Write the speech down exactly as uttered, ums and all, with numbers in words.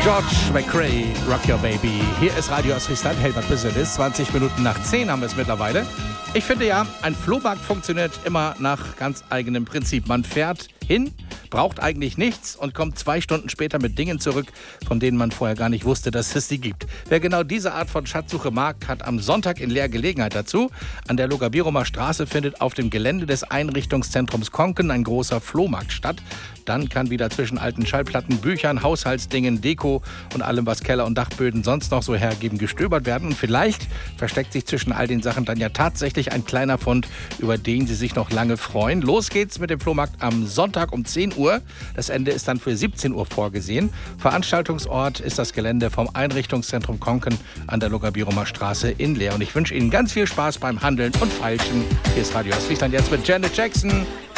George McRae, Rock Your Baby. Hier ist Radio aus Friesland. Hey, was bist du das? zwanzig Minuten nach zehn haben wir es mittlerweile. Ich finde ja, ein Flohmarkt funktioniert immer nach ganz eigenem Prinzip. Man fährt hin, braucht eigentlich nichts und kommt zwei Stunden später mit Dingen zurück, von denen man vorher gar nicht wusste, dass es sie gibt. Wer genau diese Art von Schatzsuche mag, hat am Sonntag in Leer Gelegenheit dazu. An der Logabirumer Straße findet auf dem Gelände des Einrichtungszentrums Konken ein großer Flohmarkt statt. Dann kann wieder zwischen alten Schallplatten, Büchern, Haushaltsdingen, Deko und allem, was Keller und Dachböden sonst noch so hergeben, gestöbert werden. Und vielleicht versteckt sich zwischen all den Sachen dann ja tatsächlich ein kleiner Fund, über den Sie sich noch lange freuen. Los geht's mit dem Flohmarkt am Sonntag um zehn Uhr. Das Ende ist dann für siebzehn Uhr vorgesehen. Veranstaltungsort ist das Gelände vom Einrichtungszentrum Konken an der Logabirumer Straße in Leer. Und ich wünsche Ihnen ganz viel Spaß beim Handeln und Feilschen. Hier ist Radio aus Friesland jetzt mit Janet Jackson.